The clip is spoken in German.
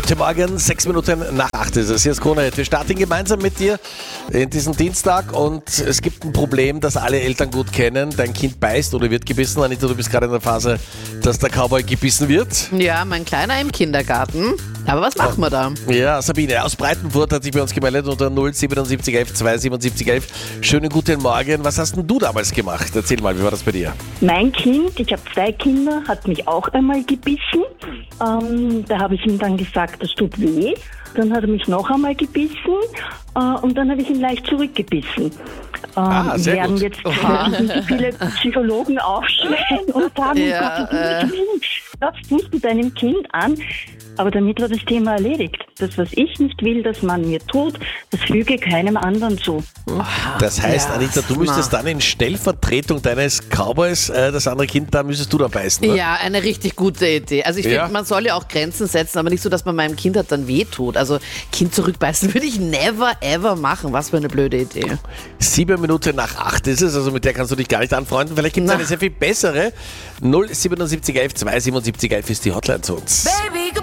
Guten Morgen, 6 Minuten nach 8 ist es. Hier ist Krone. Wir starten gemeinsam mit dir in diesen Dienstag und es gibt ein Problem, das alle Eltern gut kennen. Dein Kind beißt oder wird gebissen. Anita, du bist gerade in der Phase, dass der Cowboy gebissen wird. Ja, mein Kleiner im Kindergarten. Aber was machen wir da? Ja, Sabine aus Breitenfurt hat sich bei uns gemeldet unter 07711 27711. Schönen guten Morgen. Was hast denn du damals gemacht? Erzähl mal, wie war das bei dir? Mein Kind, ich habe 2 Kinder, hat mich auch einmal gebissen. Da habe ich ihm dann gesagt, das tut weh. Dann hat er mich noch einmal gebissen und dann habe ich ihn leicht zurückgebissen. Sehr werden gut. jetzt wirklich viele Psychologen aufschreien und sagen, Ja, Gott, das tust du deinem Kind an. Aber damit war das Thema erledigt. Das, was ich nicht will, dass man mir tut, das füge keinem anderen zu. Das heißt, Ja, Anita, du müsstest dann in Stellvertretung deines Cowboys, das andere Kind, da müsstest du da beißen, ne? Ja, eine richtig gute Idee. Also ich Ja. finde, man soll ja auch Grenzen setzen, aber nicht so, dass man meinem Kind halt dann wehtut. Also Kind zurückbeißen würde ich never ever machen. Was für eine blöde Idee. 7 Minuten nach 8 ist es, also mit der kannst du dich gar nicht anfreunden. Vielleicht gibt es eine sehr viel bessere. 07711 27711 ist die Hotline zu uns.